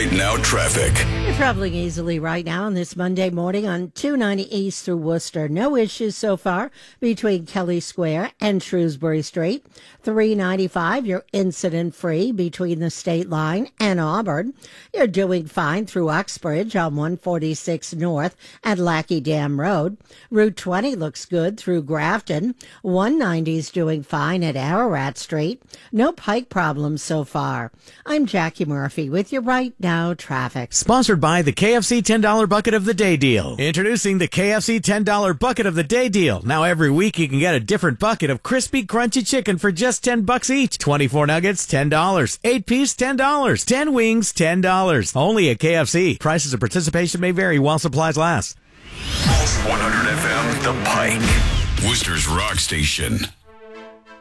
Right Now traffic. You're traveling easily right now on this Monday morning on 290 East through Worcester. No issues so far between Kelly Square and Shrewsbury Street. 395, you're incident-free between the State Line and Auburn. You're doing fine through Uxbridge on 146 North at Lackey Dam Road. Route 20 looks good through Grafton. 190's doing fine at Ararat Street. No Pike problems so far. I'm Jackie Murphy with your Right Now traffic. Sponsored by the KFC $10 Bucket of the Day Deal. Introducing the KFC $10 Bucket of the Day Deal. Now every week you can get a different bucket of crispy, crunchy chicken for just $10 each. 24 nuggets, $10. 8-piece, $10. 10 wings, $10. Only at KFC. Prices of participation may vary while supplies last. 100 FM, The Pike. Worcester's Rock Station.